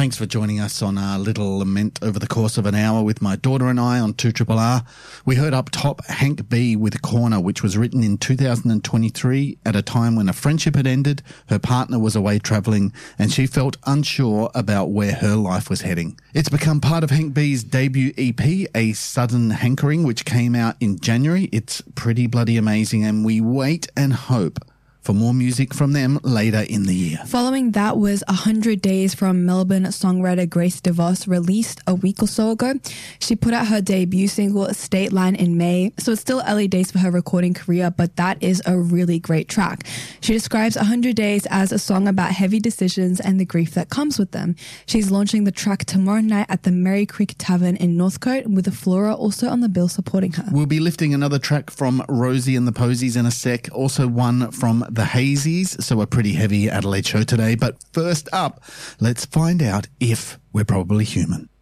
Thanks for joining us on our little lament over the course of an hour with my daughter and I on 2RRR. We heard up top Hank B with Corner, which was written in 2023 at a time when a friendship had ended, her partner was away travelling, and she felt unsure about where her life was heading. It's become part of Hank B's debut EP, A Sudden Hankering, which came out in January. It's pretty bloody amazing, and we wait and hope for more music from them later in the year. Following that was 100 Days from Melbourne songwriter Grace DeVos, released a week or so ago. She put out her debut single, State Line, in May, so it's still early days for her recording career, but that is a really great track. She describes 100 Days as a song about heavy decisions and the grief that comes with them. She's launching the track tomorrow night at the Merry Creek Tavern in Northcote, with Flora also on the bill supporting her. We'll be lifting another track from Rosie and the Posies in a sec, also one from the Hazies, so a pretty heavy Adelaide show today. But first up, let's find out if we're probably human.